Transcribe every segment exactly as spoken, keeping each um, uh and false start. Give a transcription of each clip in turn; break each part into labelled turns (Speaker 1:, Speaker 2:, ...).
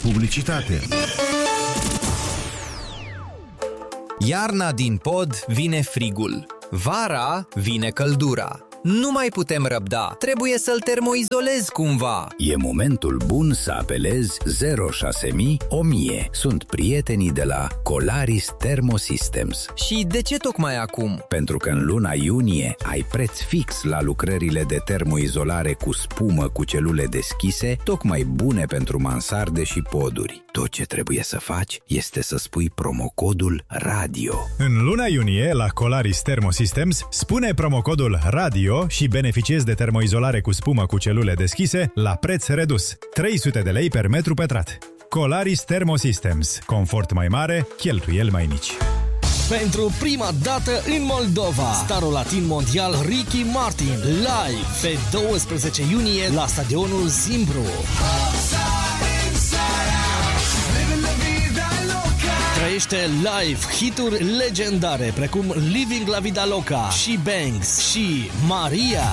Speaker 1: publicitate.
Speaker 2: Iarna din pod vine frigul, vara vine căldura. Nu mai putem răbda, trebuie să-l termoizolezi cumva.
Speaker 3: E momentul bun să apelezi zero șase mii o mie. Sunt prietenii de la Colaris Thermosystems.
Speaker 2: Și de ce tocmai acum?
Speaker 3: Pentru că în luna iunie ai preț fix la lucrările de termoizolare cu spumă cu celule deschise, tocmai bune pentru mansarde și poduri. Tot ce trebuie să faci este să spui promocodul RADIO.
Speaker 4: În luna iunie, la Colaris Thermosystems, spune promocodul RADIO și beneficiezi de termoizolare cu spumă cu celule deschise la preț redus. trei sute de lei per metru pătrat. Colaris Thermosystems. Confort mai mare, cheltuieli mai mici.
Speaker 5: Pentru prima dată în Moldova, starul latin mondial Ricky Martin, live pe douăsprezece iunie la stadionul Zimbru. Trăiește live hituri legendare precum Living La Vida Loca și Banks și Maria.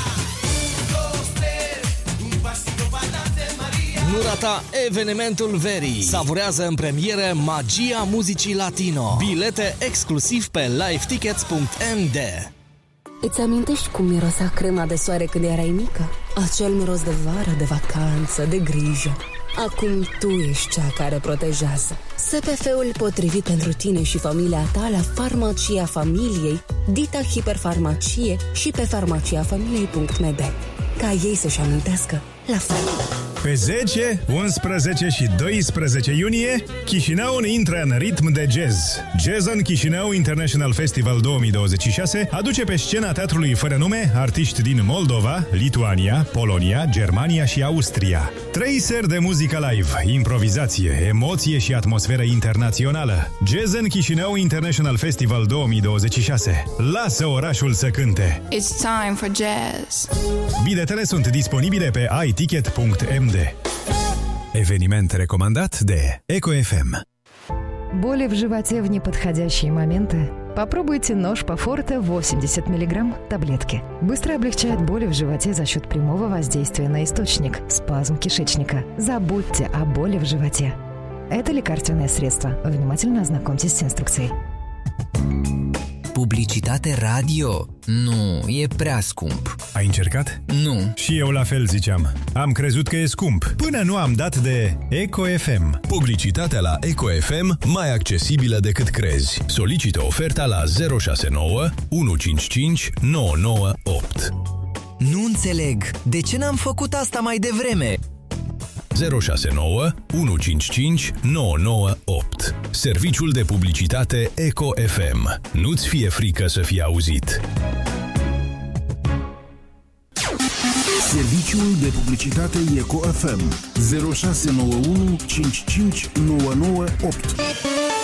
Speaker 5: Nu rata evenimentul verii. Savurează în premieră magia muzicii latino. Bilete exclusiv pe live tickets punct m d.
Speaker 6: Îți amintești cum mirosea crema de soare când erai mică? Acel miros de vară, de vacanță, de grijă. Acum tu ești cea care protejează. S P F-ul potrivit pentru tine și familia ta la Farmacia Familiei, Dita Hiperfarmacie și pe farmacia familiei punct m d. Ca ei să-și amintească la fel.
Speaker 4: Pe zece, unsprezece și doisprezece iunie, Chișinău intră în ritm de jazz. Jazz în Chișinău International Festival două mii douăzeci și șase aduce pe scena teatrului fără nume artiști din Moldova, Lituania, Polonia, Germania și Austria. Trei seri de muzică live, improvizație, emoție și atmosferă internațională. Jazz în Chișinău International Festival două mii douăzeci și șase. Lasă orașul să cânte!
Speaker 7: It's time for jazz.
Speaker 4: Biletele sunt disponibile pe i ticket punct m d. Eveniment recomandat de Eco F M.
Speaker 8: Боли в животе в неподходящие моменты? Попробуйте нож по Форте восемьдесят миллиграмм таблетки. Быстро облегчает боли в животе за счет прямого воздействия на источник – спазм кишечника. Забудьте о боли в животе. Это лекарственное средство. Внимательно ознакомьтесь с инструкцией.
Speaker 2: Publicitate radio? Nu, e prea scump.
Speaker 4: Ai încercat?
Speaker 2: Nu.
Speaker 4: Și eu la fel ziceam. Am crezut că e scump, până nu am dat de Eco F M.
Speaker 9: Publicitatea la Eco F M mai accesibilă decât crezi. Solicită oferta la zero șase nouă unu cinci cinci nouă nouă opt.
Speaker 2: Nu înțeleg. De ce n-am făcut asta mai devreme?
Speaker 9: zero șase nouă unu cinci cinci nouă nouă opt. Serviciul de publicitate Eco F M. Nu-ți fie frică să fii auzit.
Speaker 1: Serviciul de publicitate Eco F M zero șase nouă unu cinci cinci nouă nouă opt.